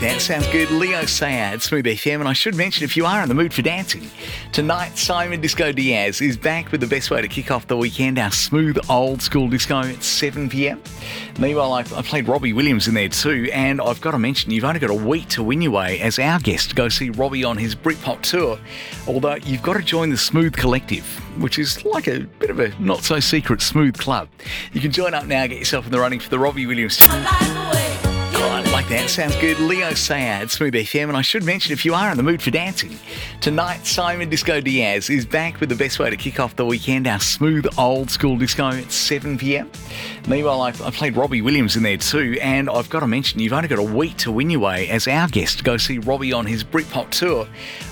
that. Sounds good. Leo Sayad, Smooth FM. And I should mention, if you are in the mood for dancing, tonight Simon Disco Diaz is back with the best way to kick off the weekend, our smooth old school disco at 7 p.m. Meanwhile, I played Robbie Williams in there too, and I've got to mention, you've only got a week to win your way as our guest to go see Robbie on his Britpop tour, although you've got to join the Smooth Collective, which is like a bit of a not-so-secret smooth club. You can join up now, get yourself in the running for the Robbie Williams tour. Like that. Sounds good. Leo Sayad, Smooth FM. And I should mention, if you are in the mood for dancing, tonight Simon Disco Diaz is back with the best way to kick off the weekend, our smooth old school disco at 7 p.m. Meanwhile, I played Robbie Williams in there too, and I've got to mention, you've only got a week to win your way as our guest to go see Robbie on his Britpop tour,